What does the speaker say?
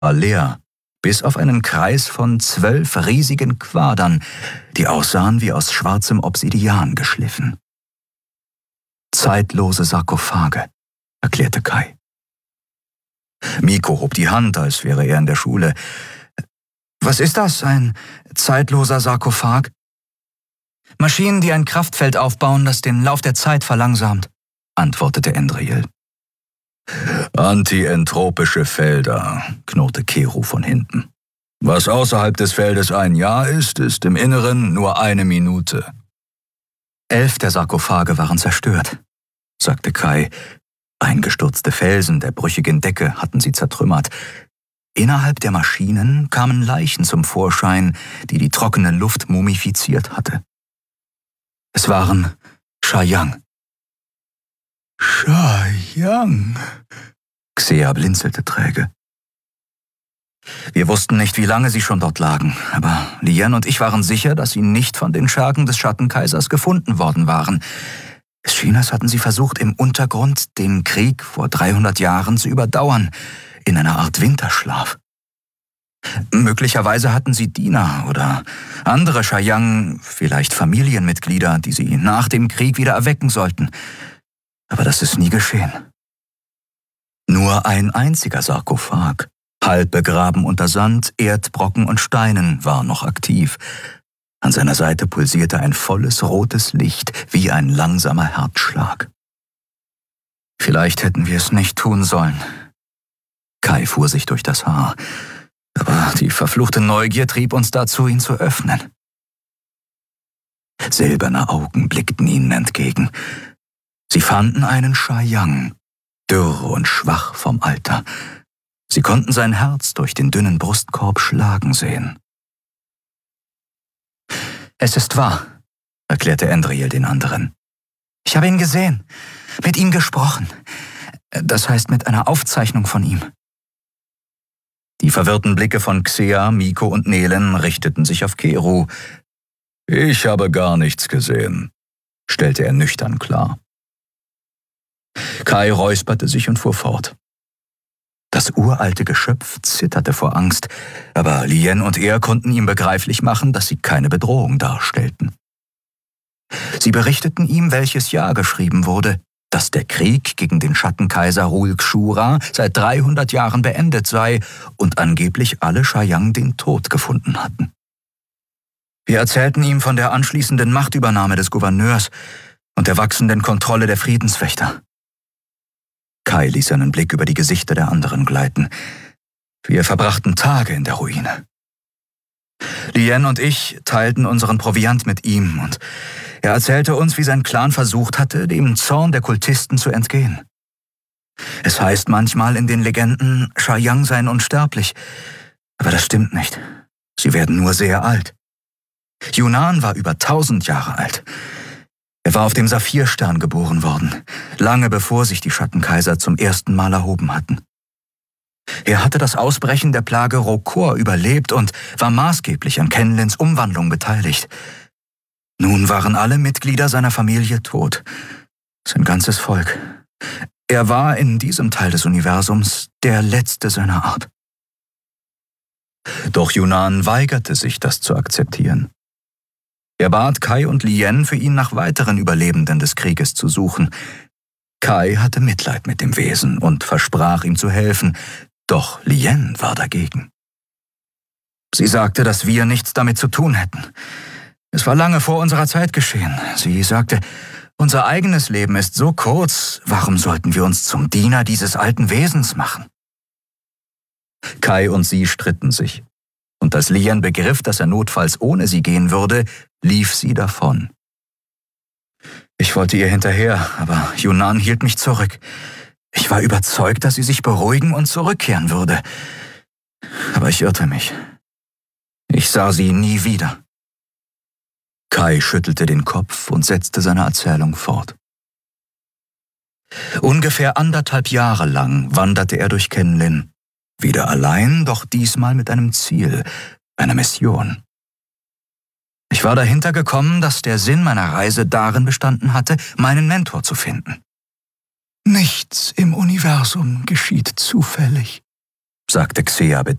war leer, bis auf einen Kreis von 12 riesigen Quadern, die aussahen wie aus schwarzem Obsidian geschliffen. Zeitlose Sarkophage, erklärte Kai. Miko hob die Hand, als wäre er in der Schule. Was ist das, ein zeitloser Sarkophag? Maschinen, die ein Kraftfeld aufbauen, das den Lauf der Zeit verlangsamt, antwortete Endriel. Antientropische Felder, knurrte Kero von hinten. Was außerhalb des Feldes ein Jahr ist, ist im Inneren nur 1 Minute. 11 der Sarkophage waren zerstört, sagte Kai. Eingestürzte Felsen der brüchigen Decke hatten sie zertrümmert. Innerhalb der Maschinen kamen Leichen zum Vorschein, die die trockene Luft mumifiziert hatte. Es waren Shayang. Shayang, Xea blinzelte träge. Wir wussten nicht, wie lange sie schon dort lagen, aber Lien und ich waren sicher, dass sie nicht von den Schergen des Schattenkaisers gefunden worden waren. Es schien, als hatten sie versucht, im Untergrund den Krieg vor 300 Jahren zu überdauern, in einer Art Winterschlaf. Möglicherweise hatten sie Diener oder andere Shayang, vielleicht Familienmitglieder, die sie nach dem Krieg wieder erwecken sollten. Aber das ist nie geschehen. Nur ein einziger Sarkophag, halb begraben unter Sand, Erdbrocken und Steinen, war noch aktiv. An seiner Seite pulsierte ein volles rotes Licht, wie ein langsamer Herzschlag. Vielleicht hätten wir es nicht tun sollen. Kai fuhr sich durch das Haar, aber die verfluchte Neugier trieb uns dazu, ihn zu öffnen. Silberne Augen blickten ihnen entgegen. Sie fanden einen Shayang, dürr und schwach vom Alter. Sie konnten sein Herz durch den dünnen Brustkorb schlagen sehen. Es ist wahr, erklärte Endriel den anderen. Ich habe ihn gesehen, mit ihm gesprochen. Das heißt, mit einer Aufzeichnung von ihm. Die verwirrten Blicke von Xea, Miko und Nelen richteten sich auf Kero. Ich habe gar nichts gesehen, stellte er nüchtern klar. Kai räusperte sich und fuhr fort. Das uralte Geschöpf zitterte vor Angst, aber Lien und er konnten ihm begreiflich machen, dass sie keine Bedrohung darstellten. Sie berichteten ihm, welches Jahr geschrieben wurde, dass der Krieg gegen den Schattenkaiser Rulkshura seit 300 Jahren beendet sei und angeblich alle Shayang den Tod gefunden hatten. Wir erzählten ihm von der anschließenden Machtübernahme des Gouverneurs und der wachsenden Kontrolle der Friedenswächter. Kai ließ seinen Blick über die Gesichter der anderen gleiten. Wir verbrachten Tage in der Ruine. Lien und ich teilten unseren Proviant mit ihm und er erzählte uns, wie sein Clan versucht hatte, dem Zorn der Kultisten zu entgehen. Es heißt manchmal in den Legenden, Shayang seien unsterblich, aber das stimmt nicht. Sie werden nur sehr alt. Yunnan war über 1000 Jahre alt. Er war auf dem Saphirstern geboren worden, lange bevor sich die Schattenkaiser zum ersten Mal erhoben hatten. Er hatte das Ausbrechen der Plage Rokor überlebt und war maßgeblich an Kenlins Umwandlung beteiligt. Nun waren alle Mitglieder seiner Familie tot, sein ganzes Volk. Er war in diesem Teil des Universums der letzte seiner Art. Doch Yunnan weigerte sich, das zu akzeptieren. Er bat Kai und Lien, für ihn nach weiteren Überlebenden des Krieges zu suchen. Kai hatte Mitleid mit dem Wesen und versprach, ihm zu helfen, doch Lien war dagegen. Sie sagte, dass wir nichts damit zu tun hätten. Es war lange vor unserer Zeit geschehen. Sie sagte, unser eigenes Leben ist so kurz, warum sollten wir uns zum Diener dieses alten Wesens machen? Kai und sie stritten sich. Und als Lien begriff, dass er notfalls ohne sie gehen würde, lief sie davon. Ich wollte ihr hinterher, aber Yunnan hielt mich zurück. Ich war überzeugt, dass sie sich beruhigen und zurückkehren würde. Aber ich irrte mich. Ich sah sie nie wieder. Kai schüttelte den Kopf und setzte seine Erzählung fort. Ungefähr 1,5 Jahre lang wanderte er durch Kenlin. Wieder allein, doch diesmal mit einem Ziel, einer Mission. Ich war dahinter gekommen, dass der Sinn meiner Reise darin bestanden hatte, meinen Mentor zu finden. Nichts im Universum geschieht zufällig, sagte Xea